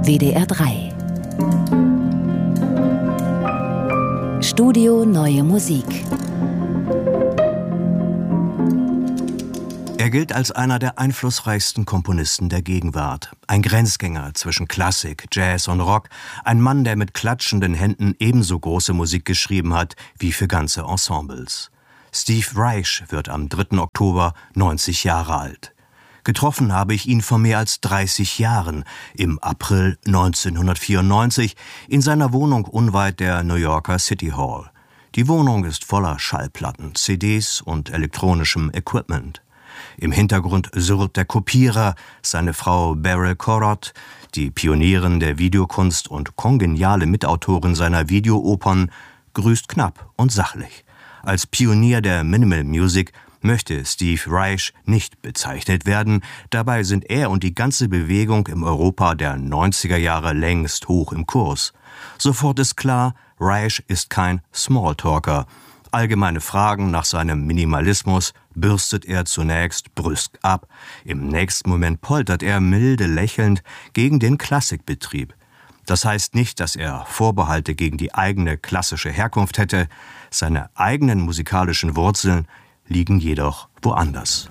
WDR 3 Studio Neue Musik. Er gilt als einer der einflussreichsten Komponisten der Gegenwart. Ein Grenzgänger zwischen Klassik, Jazz und Rock. Ein Mann, der mit klatschenden Händen ebenso große Musik geschrieben hat wie für ganze Ensembles. Steve Reich wird am 3. Oktober 90 Jahre alt. Getroffen habe ich ihn vor mehr als 30 Jahren, im April 1994, in seiner Wohnung unweit der New Yorker City Hall. Die Wohnung ist voller Schallplatten, CDs und elektronischem Equipment. Im Hintergrund surrt der Kopierer, seine Frau Beryl Corot, die Pionierin der Videokunst und kongeniale Mitautorin seiner Videoopern, grüßt knapp und sachlich. Als Pionier der Minimal Music möchte Steve Reich nicht bezeichnet werden, dabei sind er und die ganze Bewegung im Europa der 90er Jahre längst hoch im Kurs. Sofort ist klar, Reich ist kein Smalltalker. Allgemeine Fragen nach seinem Minimalismus bürstet er zunächst brüsk ab. Im nächsten Moment poltert er milde lächelnd gegen den Klassikbetrieb. Das heißt nicht, dass er Vorbehalte gegen die eigene klassische Herkunft hätte. Seine eigenen musikalischen Wurzeln liegen jedoch woanders.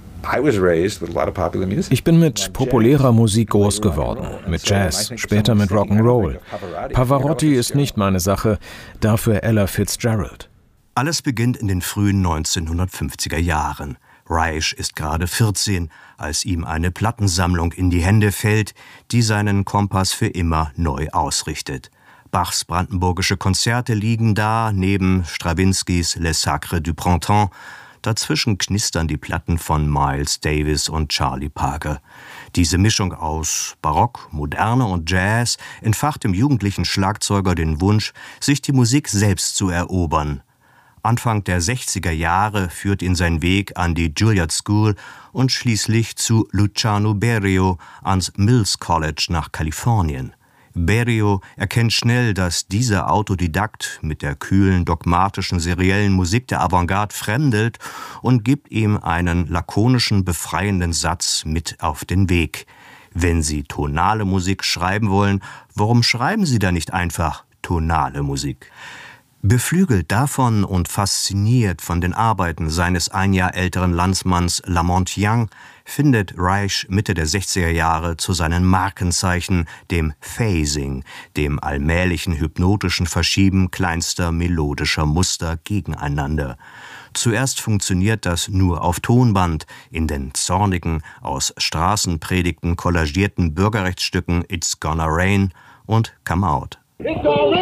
Ich bin mit populärer Musik groß geworden, mit Jazz, später mit Rock'n'Roll. Pavarotti ist nicht meine Sache, dafür Ella Fitzgerald. Alles beginnt in den frühen 1950er Jahren. Reich ist gerade 14, als ihm eine Plattensammlung in die Hände fällt, die seinen Kompass für immer neu ausrichtet. Bachs brandenburgische Konzerte liegen da, neben Strawinskys Les Sacres du Printemps. Dazwischen knistern die Platten von Miles Davis und Charlie Parker. Diese Mischung aus Barock, Moderne und Jazz entfacht im jugendlichen Schlagzeuger den Wunsch, sich die Musik selbst zu erobern. Anfang der 60er Jahre führt ihn sein Weg an die Juilliard School und schließlich zu Luciano Berio ans Mills College nach Kalifornien. Berio erkennt schnell, dass dieser Autodidakt mit der kühlen, dogmatischen, seriellen Musik der Avantgarde fremdelt und gibt ihm einen lakonischen, befreienden Satz mit auf den Weg. Wenn Sie tonale Musik schreiben wollen, warum schreiben Sie da nicht einfach tonale Musik? Beflügelt davon und fasziniert von den Arbeiten seines ein Jahr älteren Landsmanns Lamont Young findet Reich Mitte der 60er Jahre zu seinen Markenzeichen, dem Phasing, dem allmählichen hypnotischen Verschieben kleinster melodischer Muster gegeneinander. Zuerst funktioniert das nur auf Tonband, in den zornigen, aus Straßenpredigten kollagierten Bürgerrechtsstücken It's Gonna Rain und Come Out.